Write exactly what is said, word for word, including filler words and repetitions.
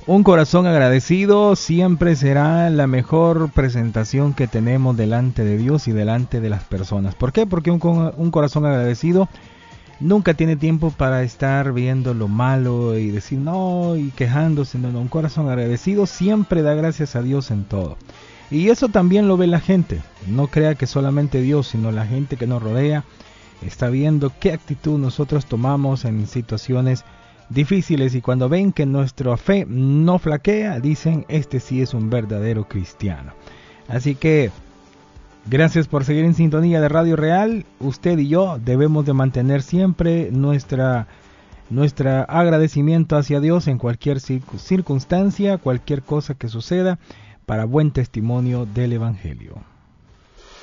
Un corazón agradecido siempre será la mejor presentación que tenemos delante de Dios y delante de las personas. ¿Por qué? Porque un, un corazón agradecido nunca tiene tiempo para estar viendo lo malo y decir no y quejándose. No, no, un corazón agradecido siempre da gracias a Dios en todo. Y eso también lo ve la gente. No crea que solamente Dios, sino la gente que nos rodea está viendo qué actitud nosotros tomamos en situaciones difíciles, y cuando ven que nuestra fe no flaquea, dicen, este sí es un verdadero cristiano. Así que gracias por seguir en sintonía de Radio Real. Usted y yo debemos de mantener siempre nuestra nuestra agradecimiento hacia Dios en cualquier circunstancia, cualquier cosa que suceda, para buen testimonio del Evangelio.